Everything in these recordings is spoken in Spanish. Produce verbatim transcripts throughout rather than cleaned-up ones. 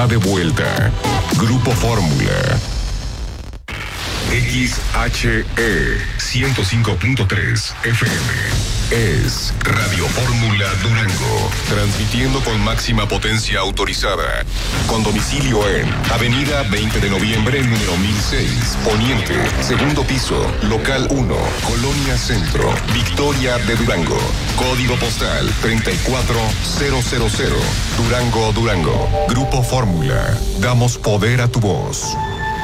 está de vuelta. Grupo Fórmula. X H E ciento cinco punto tres F M es Radio Fórmula Durango, transmitiendo con máxima potencia autorizada, con domicilio en Avenida veinte de noviembre, número mil seis, Poniente, segundo piso, local uno, Colonia Centro, Victoria de Durango, código postal treinta y cuatro mil, Durango, Durango. Grupo Fórmula, damos poder a tu voz.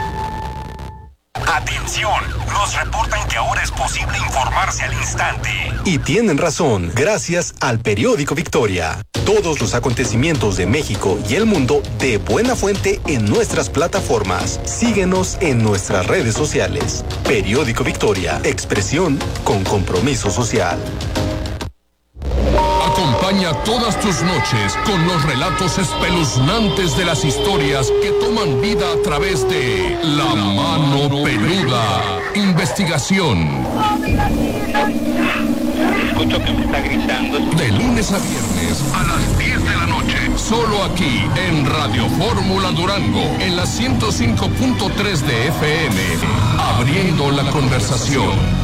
Atención, nos reportan que ahora es posible informarse al instante. Y tienen razón, gracias al periódico Victoria. Todos los acontecimientos de México y el mundo de buena fuente en nuestras plataformas. Síguenos en nuestras redes sociales. Periódico Victoria, expresión con compromiso social. Acompaña todas tus noches con los relatos espeluznantes de las historias que toman vida a través de La Mano Peluda. Investigación. Escucho que me está gritando. De lunes a viernes a las diez de la noche. Solo aquí en Radio Fórmula Durango, en la ciento cinco punto tres de F M. Abriendo la conversación.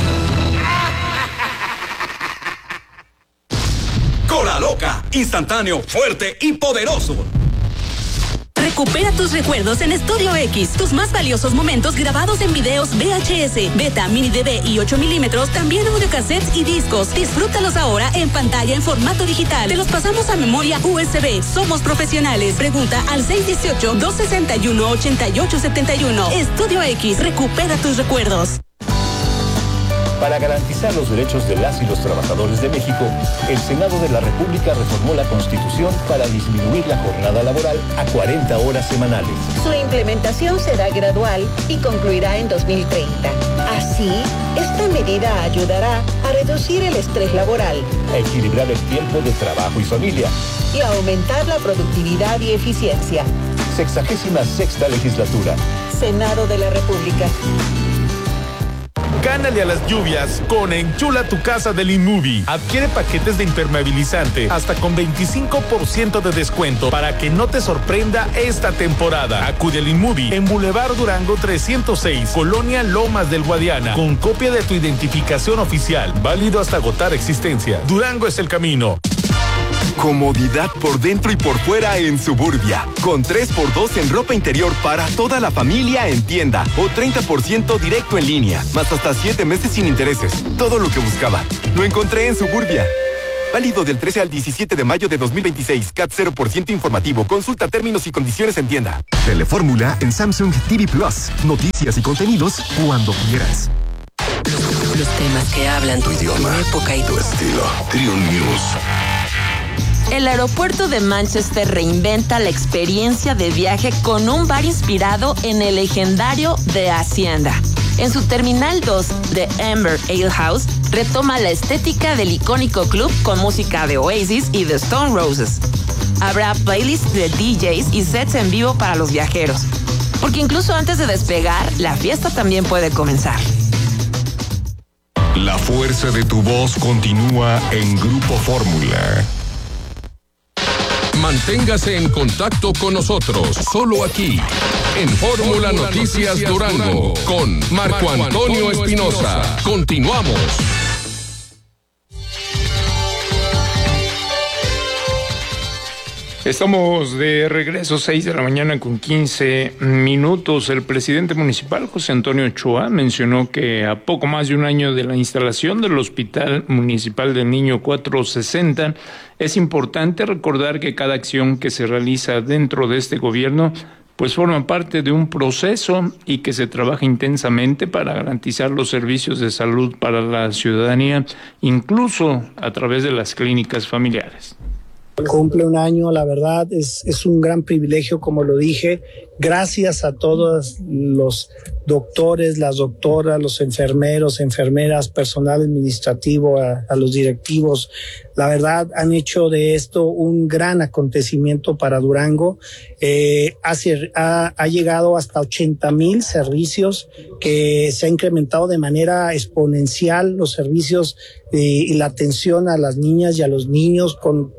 Cola Loca, instantáneo, fuerte y poderoso. Recupera tus recuerdos en Estudio X. Tus más valiosos momentos grabados en videos V H S, Beta, Mini D V y ocho milímetros, también audiocassettes y discos. Disfrútalos ahora en pantalla en formato digital. Te los pasamos a memoria U S B. Somos profesionales. Pregunta al seis uno ocho, dos seis uno, ocho ocho siete uno. Estudio X, recupera tus recuerdos. Para garantizar los derechos de las y los trabajadores de México, el Senado de la República reformó la Constitución para disminuir la jornada laboral a cuarenta horas semanales. Su implementación será gradual y concluirá en dos mil treinta. Así, esta medida ayudará a reducir el estrés laboral, a equilibrar el tiempo de trabajo y familia y a aumentar la productividad y eficiencia. Sexagésima sexta legislatura. Senado de la República. Gánale a las lluvias con Enchula tu casa del InMovie. Adquiere paquetes de impermeabilizante hasta con veinticinco por ciento de descuento para que no te sorprenda esta temporada. Acude al InMovie en Boulevard Durango trescientos seis, Colonia Lomas del Guadiana, con copia de tu identificación oficial. Válido hasta agotar existencia. Durango es el camino. Comodidad por dentro y por fuera en Suburbia. Con tres por dos en ropa interior para toda la familia en tienda. O treinta por ciento directo en línea. Más hasta siete meses sin intereses. Todo lo que buscaba. Lo encontré en Suburbia. Válido del trece al diecisiete de mayo de dos mil veintiséis. C A T cero por ciento informativo. Consulta términos y condiciones en tienda. Telefórmula en Samsung T V Plus. Noticias y contenidos cuando quieras. Los temas que hablan tu idioma, tu época y tu estilo. Triun News. El aeropuerto de Manchester reinventa la experiencia de viaje con un bar inspirado en el legendario The Hacienda. En su Terminal dos de Amber Ale House, retoma la estética del icónico club con música de Oasis y The Stone Roses. Habrá playlists de D Js y sets en vivo para los viajeros, porque incluso antes de despegar, la fiesta también puede comenzar. La fuerza de tu voz continúa en Grupo Fórmula. Manténgase en contacto con nosotros, solo aquí, en Fórmula Noticias Durango, con Marco Antonio Espinosa. Continuamos. Estamos de regreso, seis de la mañana con quince minutos. El presidente municipal, José Antonio Ochoa, mencionó que a poco más de un año de la instalación del Hospital Municipal del Niño cuatrocientos sesenta, es importante recordar que cada acción que se realiza dentro de este gobierno pues forma parte de un proceso y que se trabaja intensamente para garantizar los servicios de salud para la ciudadanía, incluso a través de las clínicas familiares. Cumple un año, la verdad, es, es un gran privilegio, como lo dije. Gracias a todos los doctores, las doctoras, los enfermeros, enfermeras, personal administrativo, a, a los directivos. La verdad, han hecho de esto un gran acontecimiento para Durango. Eh, ha, ha, ha llegado hasta ochenta mil servicios, que se ha incrementado de manera exponencial los servicios eh, y la atención a las niñas y a los niños con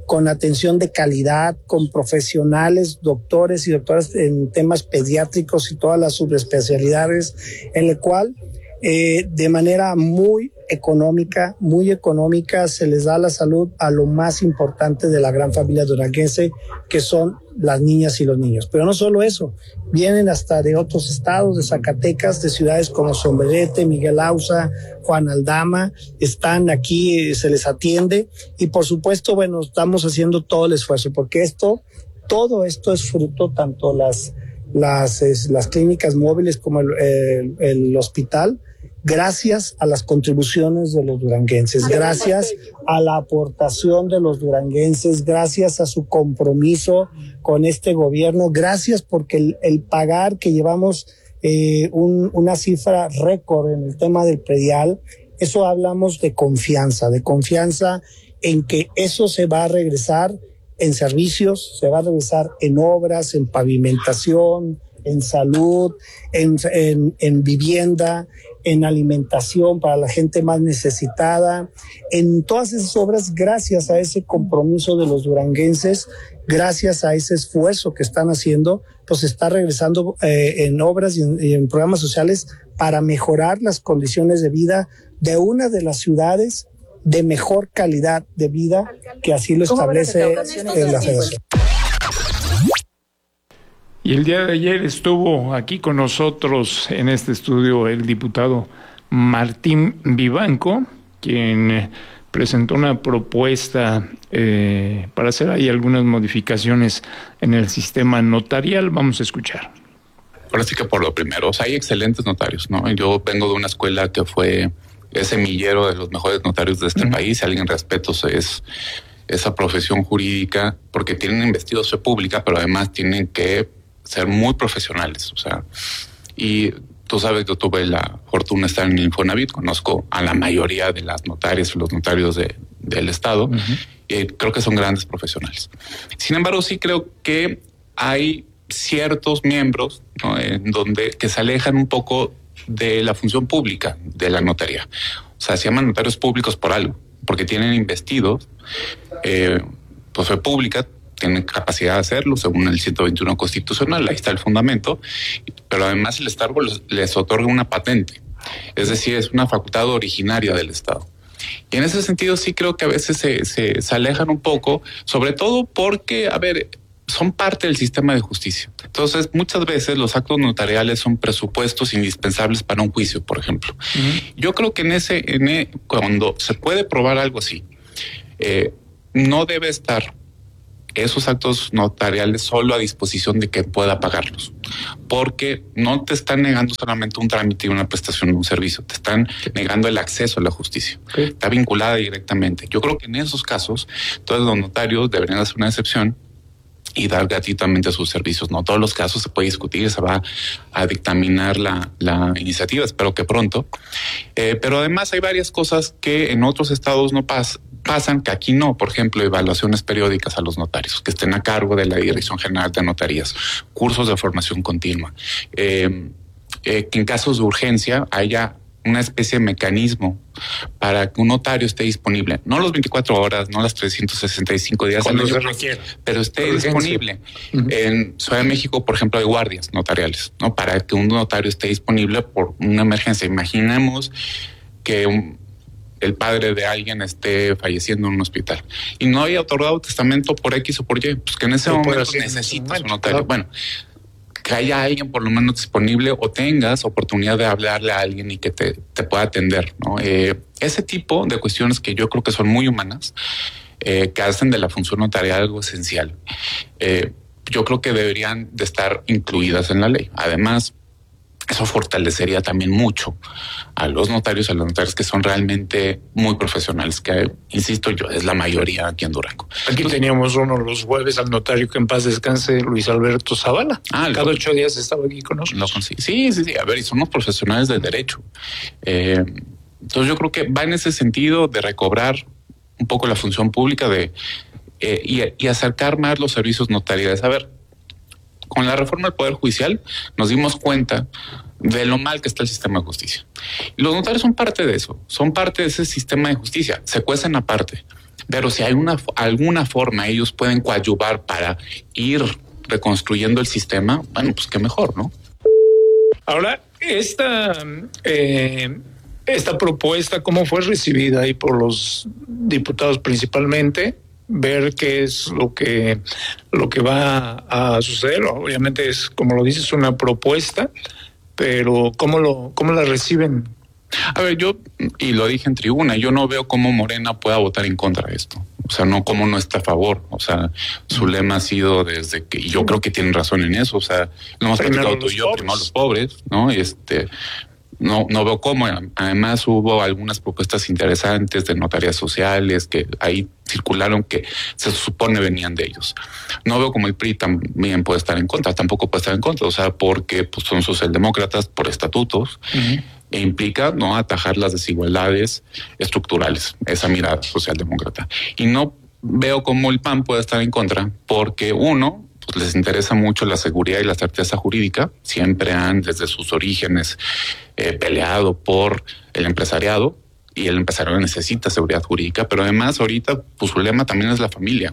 con atención de calidad, con profesionales, doctores y doctoras en temas pediátricos y todas las subespecialidades, en el cual eh, de manera muy económica, muy económica, se les da la salud a lo más importante de la gran familia duranguense, que son las niñas y los niños. Pero no solo eso, vienen hasta de otros estados, de Zacatecas, de ciudades como Sombrerete, Miguel Auza, Juan Aldama, están aquí, se les atiende y por supuesto, bueno, estamos haciendo todo el esfuerzo porque esto, todo esto es fruto, tanto las, las, es, las clínicas móviles como el, el, el hospital, gracias a las contribuciones de los duranguenses, gracias a la aportación de los duranguenses, gracias a su compromiso con este gobierno, gracias porque el, el pagar que llevamos eh, un, una cifra récord en el tema del predial, eso hablamos de confianza, de confianza en que eso se va a regresar en servicios, se va a regresar en obras, en pavimentación, en salud, en, en, en vivienda, en alimentación para la gente más necesitada, en todas esas obras, gracias a ese compromiso de los duranguenses, gracias a ese esfuerzo que están haciendo, pues está regresando eh, en obras y en, y en programas sociales para mejorar las condiciones de vida de una de las ciudades de mejor calidad de vida, que así lo establece en la Federación. Y el día de ayer estuvo aquí con nosotros en este estudio el diputado Martín Vivanco, quien presentó una propuesta eh, para hacer ahí algunas modificaciones en el sistema notarial. Vamos a escuchar. Ahora sí que por lo primero, o sea, hay excelentes notarios, ¿no? Yo vengo de una escuela que fue el semillero de los mejores notarios de este uh-huh. país. Si alguien respeto es esa profesión jurídica, porque tienen investigación pública, pero además tienen que ser muy profesionales, o sea, y tú sabes, yo tuve la fortuna de estar en el Infonavit, conozco a la mayoría de las notarias y los notarios de, del estado, uh-huh. y creo que son grandes profesionales. Sin embargo, sí creo que hay ciertos miembros, ¿no?, en donde que se alejan un poco de la función pública de la notaría. O sea, se llaman notarios públicos por algo, porque tienen investidos, eh, pues fue pública, tienen capacidad de hacerlo según el ciento veintiuno constitucional, ahí está el fundamento, pero además el Estado les, les otorga una patente, es decir, es una facultad originaria del Estado. Y en ese sentido sí creo que a veces se, se, se alejan un poco, sobre todo porque, a ver, son parte del sistema de justicia. Entonces, muchas veces los actos notariales son presupuestos indispensables para un juicio, por ejemplo. Uh-huh. Yo creo que en ese, en el, cuando se puede probar algo así, eh, no debe estar esos actos notariales solo a disposición de quien pueda pagarlos, porque no te están negando solamente un trámite y una prestación de un servicio, te están negando el acceso a la justicia. Okay. Está vinculada directamente. Yo creo que en esos casos, todos los notarios deberían hacer una excepción y dar gratuitamente sus servicios. No todos los casos se puede discutir, se va a dictaminar la, la iniciativa, espero que pronto. Eh, pero además hay varias cosas que en otros estados no pas, pasan, que aquí no. Por ejemplo, evaluaciones periódicas a los notarios, que estén a cargo de la Dirección General de Notarías, cursos de formación continua, eh, eh, que en casos de urgencia haya una especie de mecanismo para que un notario esté disponible, no las veinticuatro horas, no las trescientos sesenta y cinco días al año, pero esté disponible. Uh-huh. En Ciudad de México, por ejemplo, hay guardias notariales, ¿no? Para que un notario esté disponible por una emergencia. Imaginemos que un, el padre de alguien esté falleciendo en un hospital y no haya otorgado testamento por X o por Y, pues que en ese momento necesitas un notario. Claro. Bueno, que haya alguien por lo menos disponible o tengas oportunidad de hablarle a alguien y que te, te pueda atender, ¿no? Eh, ese tipo de cuestiones que yo creo que son muy humanas, eh, que hacen de la función notarial algo esencial, eh, yo creo que deberían de estar incluidas en la ley. Además, eso fortalecería también mucho a los notarios, a los notarios que son realmente muy profesionales, que, insisto yo, es la mayoría aquí en Durango. Aquí Entonces, teníamos uno los jueves al notario que en paz descanse, Luis Alberto Zavala. Ah, Cada lo, ocho días estaba aquí con nosotros. Lo sí, sí, sí. A ver, y somos profesionales del derecho. Eh, entonces yo creo que va en ese sentido de recobrar un poco la función pública de eh, y, y acercar más los servicios notariales. A ver, con la reforma del Poder Judicial nos dimos cuenta de lo mal que está el sistema de justicia. Y los notarios son parte de eso, son parte de ese sistema de justicia, se cuecen aparte. Pero si hay una, alguna forma ellos pueden coadyuvar para ir reconstruyendo el sistema, bueno, pues qué mejor, ¿no? Ahora, esta, eh, esta propuesta, ¿cómo fue recibida ahí por los diputados principalmente? Ver qué es lo que, lo que va a suceder. Obviamente es, como lo dices, una propuesta, pero ¿cómo, lo, cómo la reciben? A ver, yo, y lo dije en tribuna, yo no veo cómo Morena pueda votar en contra de esto. O sea, no cómo no está a favor. O sea, su lema ha sido desde que, y yo creo que tienen razón en eso. O sea, lo hemos platicado tú y yo, primero los pobres, ¿no? Este, no, no veo cómo. Además hubo algunas propuestas interesantes de notarías sociales que ahí circularon que se supone venían de ellos. No veo cómo el P R I también puede estar en contra, tampoco puede estar en contra. O sea, porque pues, son socialdemócratas por estatutos. Uh-huh. E implica no atajar las desigualdades estructurales, esa mirada socialdemócrata. Y no veo cómo el P A N puede estar en contra, porque uno, pues les interesa mucho la seguridad y la certeza jurídica, siempre han desde sus orígenes eh, peleado por el empresariado, y el empresariado necesita seguridad jurídica, pero además ahorita pues su lema también es la familia.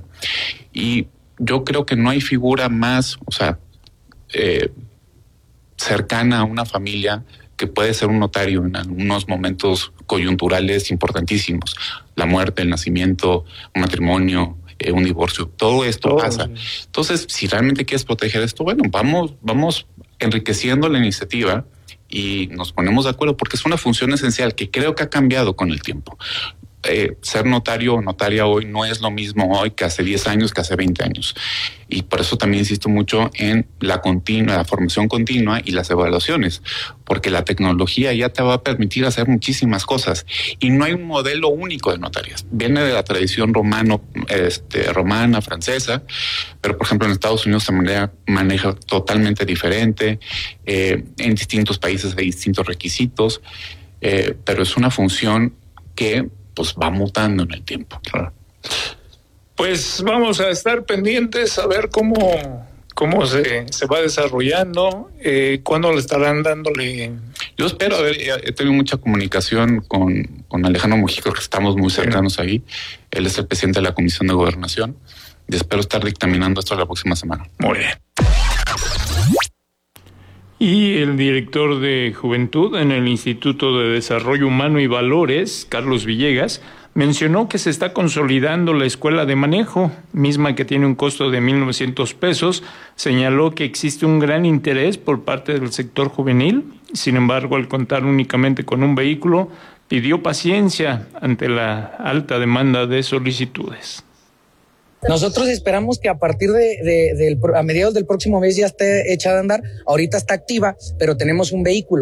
Y yo creo que no hay figura más, o sea, eh, cercana a una familia que puede ser un notario en algunos momentos coyunturales importantísimos. La muerte, el nacimiento, un matrimonio, eh, un divorcio, todo esto oh, pasa. Sí. Entonces, si realmente quieres proteger esto, bueno, vamos, vamos enriqueciendo la iniciativa y nos ponemos de acuerdo porque es una función esencial que creo que ha cambiado con el tiempo. Eh, ser notario o notaria hoy no es lo mismo hoy que hace diez años, que hace veinte años. Y por eso también insisto mucho en la continua, la formación continua y las evaluaciones, porque la tecnología ya te va a permitir hacer muchísimas cosas. Y no hay un modelo único de notarías. Viene de la tradición romano, este, romana, francesa, pero por ejemplo en Estados Unidos se maneja, maneja totalmente diferente. Eh, en distintos países hay distintos requisitos, eh, pero es una función que pues va mutando en el tiempo. Pues vamos a estar pendientes a ver cómo, cómo se, se va desarrollando, eh, cuándo le estarán dándole. Yo espero, a ver, he tenido mucha comunicación con, con Alejandro Mujica, que estamos muy cercanos sí. ahí. Él es el presidente de la Comisión de Gobernación y espero estar dictaminando esto la próxima semana. Muy bien. Y el director de Juventud en el Instituto de Desarrollo Humano y Valores, Carlos Villegas, mencionó que se está consolidando la escuela de manejo, misma que tiene un costo de mil novecientos pesos. Señaló que existe un gran interés por parte del sector juvenil. Sin embargo, al contar únicamente con un vehículo, pidió paciencia ante la alta demanda de solicitudes. Nosotros esperamos que a partir de, de, del, a mediados del próximo mes ya esté hecha de andar. Ahorita está activa, pero tenemos un vehículo.